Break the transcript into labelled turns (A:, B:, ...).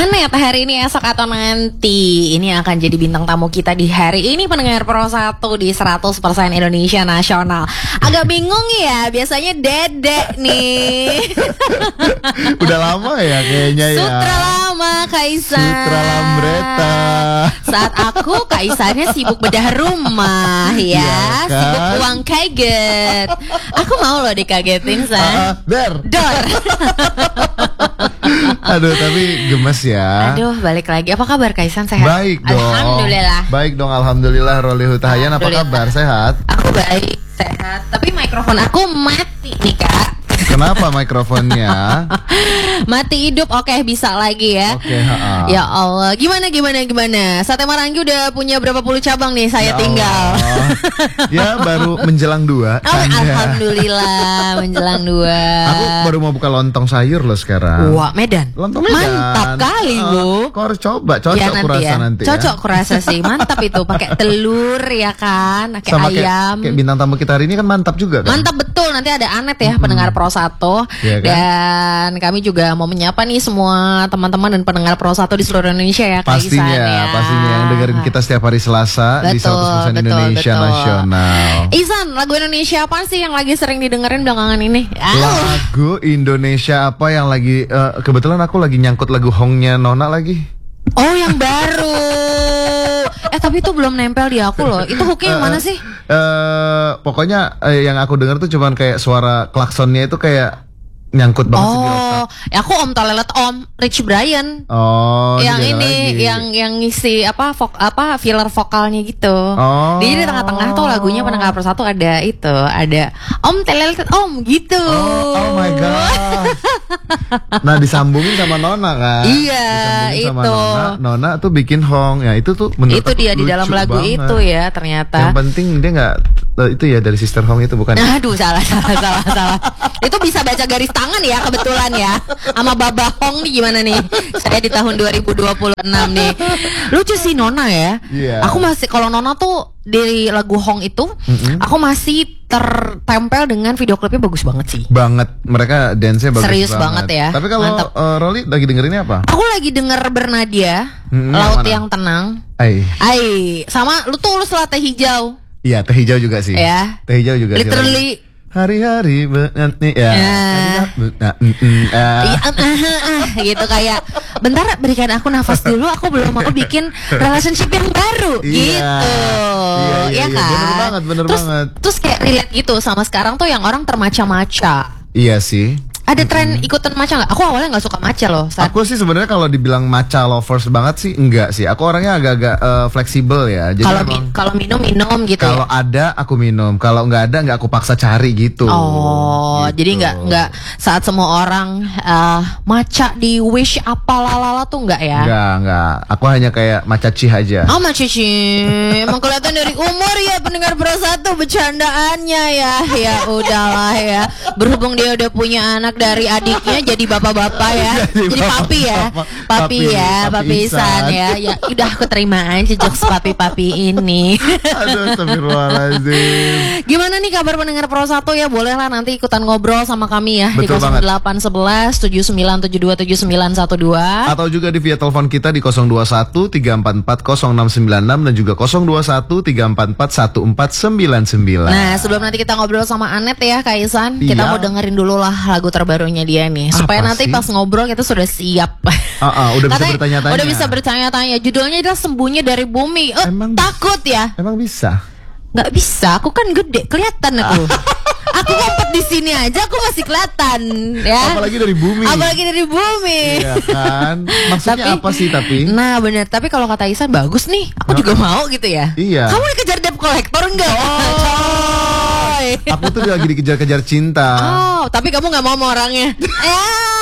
A: Anet hari ini, esok atau nanti. Ini akan jadi bintang tamu kita di hari ini, pendengar Pro 1 di 100% Indonesia Nasional. Agak bingung ya, biasanya Dedek nih.
B: Udah lama ya kayaknya ya.
A: Sutra lama Kaisa.
B: Sutra Lambreta.
A: Saat aku Kaisanya sibuk bedah rumah ya,
B: kan?
A: sibuk uang kaget. Aku mau loh dikagetin San.
B: Dor. Aduh, tapi gemes ya.
A: Aduh, balik lagi. Apa kabar Kaisan, sehat?
B: Baik dong.
A: Alhamdulillah.
B: Baik dong, alhamdulillah. Roli Hutahayan, apa kabar? Sehat?
A: Aku baik, sehat. Tapi mikrofon aku mati nih Kak.
B: Kenapa mikrofonnya?
A: Mati hidup. Oke, bisa lagi ya.
B: Oke,
A: Ya Allah, gimana? Sate Marangi udah punya berapa puluh cabang nih? Saya
B: Ya
A: tinggal.
B: Ya, baru menjelang 2.
A: Alhamdulillah, menjelang 2.
B: Aku baru mau buka lontong sayur loh sekarang.
A: Wah, Medan.
B: Lontong Medan.
A: Mantap kali, Bu.
B: Kau harus coba, cocok
A: Ya,
B: kurasa nanti ya.
A: Cocok kurasa sih, mantap itu. Pakai telur ya kan, pakai
B: Sama
A: ayam.
B: kayak bintang tamu kita hari ini kan mantap juga kan.
A: Mantap betul, nanti ada Anet ya, pendengar Pro 1.
B: Iya kan?
A: Dan kami juga mau menyapa nih semua teman-teman dan pendengar Pro 1 di seluruh Indonesia ya, Kak Isan, ya.
B: Pastinya yang dengerin kita setiap hari Selasa di 100% Indonesia Nasional.
A: Isan, lagu Indonesia apa sih yang lagi sering didengerin belakangan ini?
B: Lagu Indonesia apa yang lagi kebetulan aku lagi nyangkut lagu Hongnya Nona lagi.
A: Oh, yang baru. Tapi itu belum nempel di aku loh. Itu hooknya yang mana sih?
B: Pokoknya yang aku dengar tuh cuman kayak suara klaksonnya itu kayak nyangkut banget sih di otak.
A: Ya aku Om Tolelet Om Rich Brian.
B: Oh,
A: yang ini
B: lagi.
A: yang ngisi filler vokalnya gitu.
B: Oh.
A: Jadi di tengah-tengah tuh lagunya pendengar Pro 1 ada itu, ada Om Tolelet Om gitu.
B: Oh my god. Nah, disambungin sama Nona kan?
A: Iya,
B: Disambungin sama
A: itu.
B: Nona tuh bikin Hong. Ya itu tuh menurut
A: Itu
B: aku
A: dia di
B: lucu
A: dalam lagu
B: banget.
A: itu ya ternyata.
B: Yang penting dia nggak itu ya dari Sister Hong itu bukan?
A: Aduh, salah. Itu bisa baca garis tangan ya kebetulan ya. Sama Baba Hong nih gimana nih? Saya di tahun 2026 nih. Lucu sih Nona ya.
B: Iya.
A: Aku masih, kalau Nona tuh dari lagu Hong itu, aku masih tertempel dengan video klipnya, bagus banget sih.
B: Banget, mereka dance-nya bagus
A: Serius banget ya.
B: Tapi kalau
A: Mantap.
B: Rolly lagi dengerinnya apa?
A: Aku lagi denger Bernadia,
B: yang
A: Laut
B: mana?
A: yang Tenang. Sama lu tulus lah Teh Hijau.
B: Iya, Teh Hijau juga sih.
A: Ya.
B: Teh Hijau juga
A: Literally.
B: sih. Hari-hari nanti ya.
A: Gitu kayak bentar, berikan aku nafas dulu, aku bikin relationship yang baru gitu.
B: Iya,
A: Kan?
B: bener banget.
A: Terus kayak relate gitu sama sekarang tuh yang orang termaca-maca.
B: Iya sih.
A: Ada tren ikutan maca nggak? Aku awalnya nggak suka maca loh.
B: Aku sih sebenarnya kalau dibilang matcha lovers banget sih enggak sih. Aku orangnya agak-agak fleksibel ya. Jadi
A: kalau minum gitu.
B: Kalau ada aku minum, kalau nggak ada nggak aku paksa cari gitu.
A: Oh,
B: gitu.
A: jadi nggak saat semua orang maca di wish apa lalala tuh nggak ya?
B: Nggak. Aku hanya kayak matcha cih aja.
A: Oh, maca sih. Emang kelihatan dari umur ya pendengar Pro 1 bercandaannya ya. Ya udahlah ya. Berhubung dia udah punya anak dari adiknya jadi bapak-bapak ya. Jadi papi ya. Papi Isan ya. Ya udah aku terima aja jokes papi-papi ini.
B: Aduh, astagfirullahaladzim.
A: Gimana nih kabar pendengar Pro 1 ya? Bolehlah nanti ikutan ngobrol sama kami ya.
B: Betul
A: di 0811 7972 7912.
B: Atau juga di via telepon kita di 021 344 0696 dan juga 021 344 1499.
A: Nah, sebelum nanti kita ngobrol sama Anet ya Kak Isan, kita
B: Iya.
A: mau dengerin dulu lah lagu terbarunya dia nih, supaya
B: Apa
A: nanti
B: sih?
A: pas ngobrol kita sudah siap.
B: Udah bisa
A: Katanya
B: bertanya-tanya.
A: Udah bisa bertanya-tanya. Judulnya adalah Sembunyi dari Bumi.
B: Emang
A: Takut ya?
B: Emang bisa?
A: Nggak bisa, aku kan gede, kelihatan aku. Aku ngumpet di sini aja, aku masih kelihatan ya.
B: Apalagi dari bumi. Iya kan? Maksudnya apa sih tapi?
A: Nah benar, tapi kalau kata Isan bagus nih, aku juga mau gitu ya.
B: Iya.
A: Kamu dikejar debt collector enggak? Coy.
B: Aku tuh lagi dikejar-kejar cinta.
A: Oh, tapi kamu nggak mau sama orangnya.